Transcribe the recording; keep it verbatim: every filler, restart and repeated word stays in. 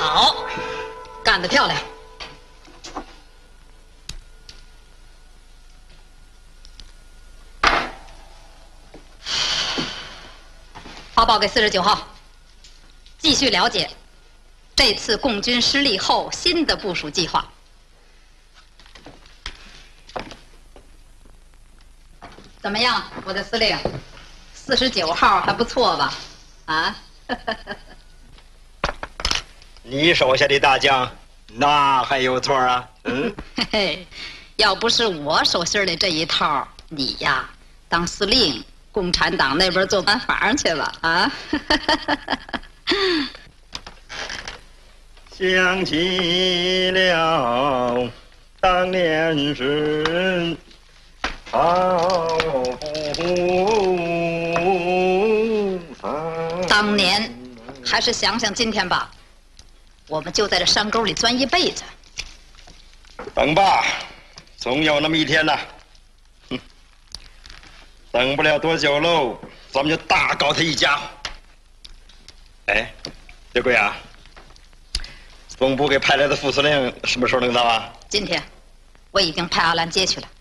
好，干得漂亮。发报给四十九号，继续了解这次共军失利后新的部署计划。怎么样，我的司令？四十九号还不错吧？啊？ 你手下的大将，那还有错啊？嗯， 嘿嘿，要不是我手心里这一套，你呀，当司令，共产党那边做班房去了啊！ 想起了当年是好当年，还是想想今天吧。我们就在这山沟里钻一辈子。 等吧，总有那么一天呐。哼，等不了多久喽，咱们就大搞他一家。哎，刘贵啊，总部给派来的副司令什么时候能到啊？ 今天，我已经派阿兰接去了。